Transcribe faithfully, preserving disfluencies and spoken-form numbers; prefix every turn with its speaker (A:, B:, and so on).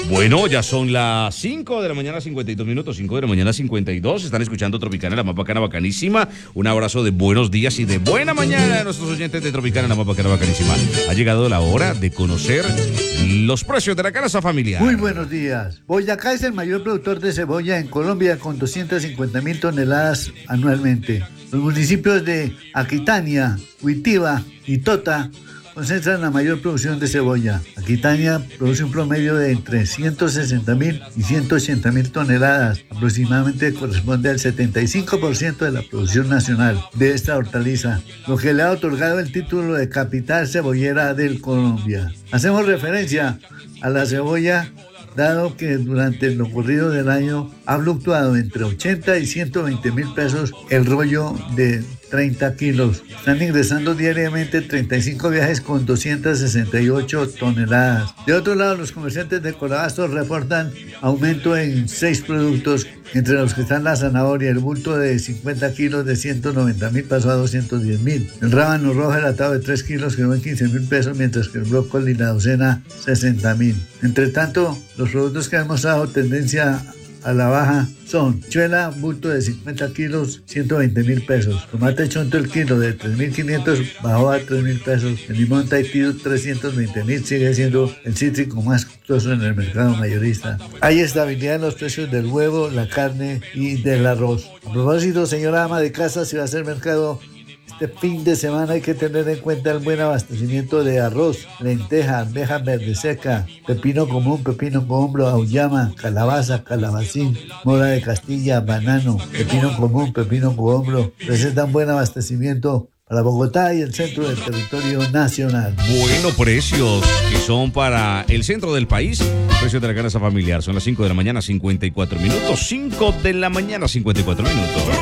A: Bueno, ya son las cinco de la mañana, cincuenta y dos minutos, cinco de la mañana, cincuenta y dos. Están escuchando Tropicana, la más bacana, bacanísima. Un abrazo de buenos días y de buena mañana a nuestros oyentes de Tropicana, la más bacana, bacanísima. Ha llegado la hora de conocer los precios de la canasta familiar.
B: Muy buenos días. Boyacá es el mayor productor de cebolla en Colombia con doscientas cincuenta mil toneladas anualmente. Los municipios de Aquitania, Huitiva y Tota concentran la mayor producción de cebolla. Aquitania produce un promedio de entre ciento sesenta mil y ciento ochenta mil toneladas, aproximadamente corresponde al setenta y cinco por ciento de la producción nacional de esta hortaliza, lo que le ha otorgado el título de capital cebollera del Colombia. Hacemos referencia a la cebolla dado que durante lo ocurrido del año ha fluctuado entre ochenta y ciento veinte mil pesos el rollo de treinta kilos. Están ingresando diariamente treinta y cinco viajes con doscientas sesenta y ocho toneladas. De otro lado, los comerciantes de Corabastos reportan aumento en seis productos, entre los que están la zanahoria, el bulto de cincuenta kilos de ciento noventa mil pasó a doscientos diez mil. El rábano rojo enlatado de tres kilos quedó en quince mil pesos, mientras que el brócoli y la docena sesenta mil. Entre tanto, los productos que han mostrado tendencia a la baja son chuela, bulto de cincuenta kilos, ciento veinte mil pesos. Tomate chonto, el kilo de tres mil quinientos bajó a tres mil pesos. El limón Tahití, trescientos veinte mil, sigue siendo el cítrico más costoso en el mercado mayorista. Hay estabilidad en los precios del huevo, la carne y del arroz. A propósito, señora ama de casa, si va a hacer mercado este fin de semana, hay que tener en cuenta el buen abastecimiento de arroz, lenteja, almeja verde seca, pepino común, pepino cohombro, auyama, calabaza, calabacín, mora de Castilla, banano, pepino común, pepino cohombro. Presentan buen abastecimiento para Bogotá y el centro del territorio nacional.
A: Bueno, precios que son para el centro del país. Precios de la canasta familiar. Son las cinco de la mañana, cincuenta y cuatro minutos. cinco de la mañana, cincuenta y cuatro minutos.